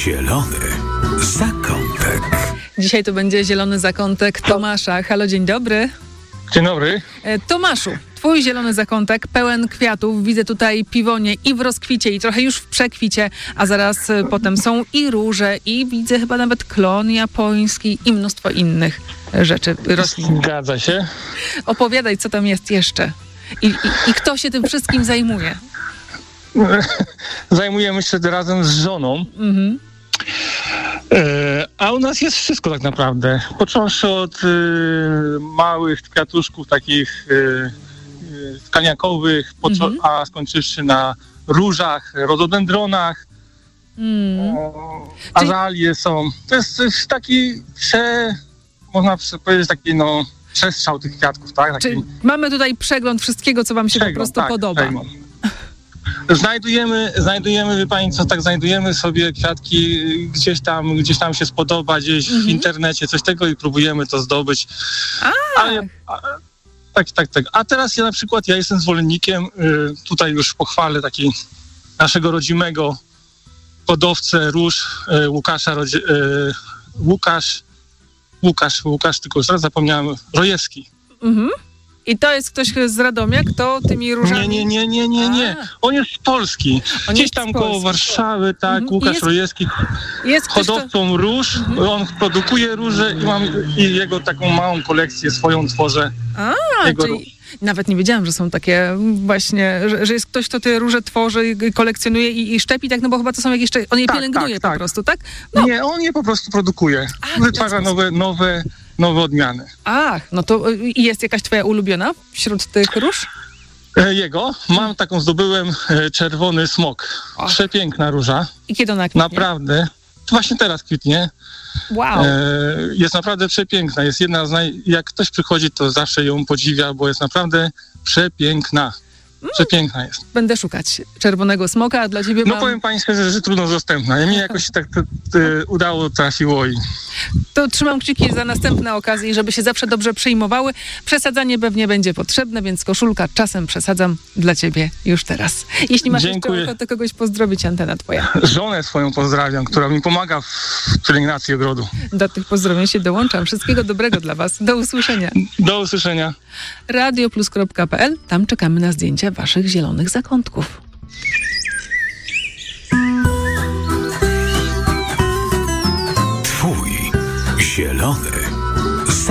Zielony zakątek. Dzisiaj to będzie zielony zakątek Tomasza. Halo, dzień dobry. Dzień dobry. Tomaszu, twój zielony zakątek pełen kwiatów. Widzę tutaj piwonie i w rozkwicie, i trochę już w przekwicie, a zaraz potem są i róże, i widzę chyba nawet klon japoński i mnóstwo innych rzeczy, roślin. Zgadza się. Opowiadaj, co tam jest jeszcze. I kto się tym wszystkim zajmuje? Zajmujemy się razem z żoną. Mhm. A u nas jest wszystko tak naprawdę. Począwszy od małych kwiatuszków takich skaniakowych, a skończywszy na różach, rododendronach, azalie są. To jest taki można powiedzieć taki przestrzał tych kwiatków, tak? Taki Czyli mamy tutaj przegląd wszystkiego, co wam się po prostu podoba. Znajdujemy, wie pani co, tak znajdujemy sobie kwiatki gdzieś tam się spodoba, gdzieś w internecie, coś tego i próbujemy to zdobyć. Tak. A teraz ja jestem zwolennikiem, tutaj już pochwalę taki naszego rodzimego hodowcę róż, Łukasz, tylko już raz zapomniałem, Rojewski. Mhm. I to jest ktoś z Radomia, kto tymi różami... Nie. On jest z Polski. Gdzieś tam koło Warszawy, tak, Łukasz Rojewski. Jest hodowcą róż. On produkuje róże i jego taką małą kolekcję swoją tworzę. Czyli nawet nie wiedziałam, że są takie właśnie, że jest ktoś, kto te róże tworzy, kolekcjonuje i szczepi, tak, no bo chyba to są jakieś... On je pielęgnuje po prostu, tak? No. Nie, on je po prostu produkuje. Wytwarza nowe odmiany. No to jest jakaś twoja ulubiona wśród tych róż? Mam taką, zdobyłem czerwony smok. Przepiękna róża. I kiedy ona kwitnie? Naprawdę. Właśnie teraz kwitnie. Wow. Jest naprawdę przepiękna. Jest jedna jak ktoś przychodzi, to zawsze ją podziwia, bo jest naprawdę przepiękna. Przepiękna jest. Będę szukać czerwonego smoka, a dla ciebie powiem pani szczerze, że trudno dostępna. Mi jakoś się tak trafiło i... To trzymam kciuki za następne okazje, żeby się zawsze dobrze przyjmowały. Przesadzanie pewnie będzie potrzebne, więc koszulka czasem przesadzam dla ciebie już teraz. Jeśli masz jeszcze ochotę kogoś pozdrowić, antena twoja. Żonę swoją pozdrawiam, która mi pomaga w pielęgnacji ogrodu. Do tych pozdrowień się dołączam. Wszystkiego dobrego dla was. Do usłyszenia. Do usłyszenia. radioplus.pl. Tam czekamy na zdjęcia waszych zielonych zakątków. Twój zielony